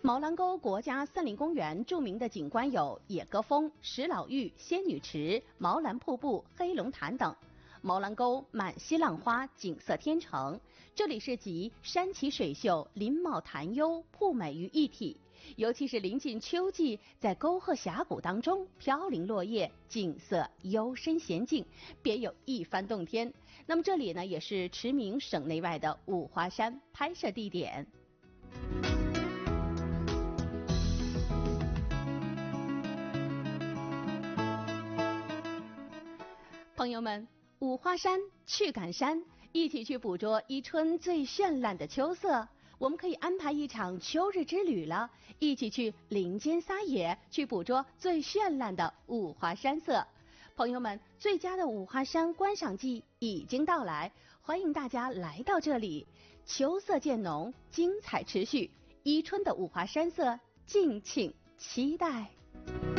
毛兰沟国家森林公园著名的景观有野鸽峰、石老峪、仙女池、毛兰瀑布、黑龙潭等。毛兰沟满溪浪花，景色天成，这里是集山奇水秀、林茂潭幽、瀑美于一体。尤其是临近秋季，在沟壑峡谷当中飘零落叶，景色幽深娴静，别有一番洞天。那么这里呢，也是驰名省内外的五华山拍摄地点。朋友们，五华山去赶山，一起去捕捉伊春最绚烂的秋色。我们可以安排一场秋日之旅了，一起去林间撒野，去捕捉最绚烂的五华山色。朋友们，最佳的五华山观赏季已经到来，欢迎大家来到这里。秋色渐浓，精彩持续，伊春的五华山色，敬请期待。